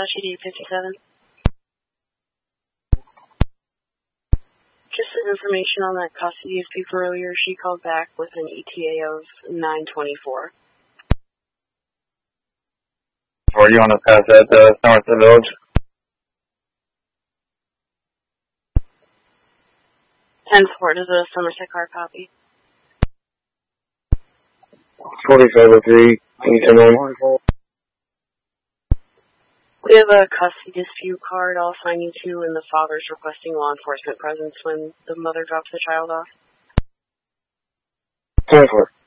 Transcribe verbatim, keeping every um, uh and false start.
Massachi fifty-seven. Just some information on that custody dispute earlier. She called back with an E T A of nine twenty-four. Or you want to pass that to Somerset Village? ten four, does a Somerset car copy? forty-five oh three, can you come in? We have a custody dispute card I'll assign you to, and the father's requesting law enforcement presence when the mother drops the child off. ten four.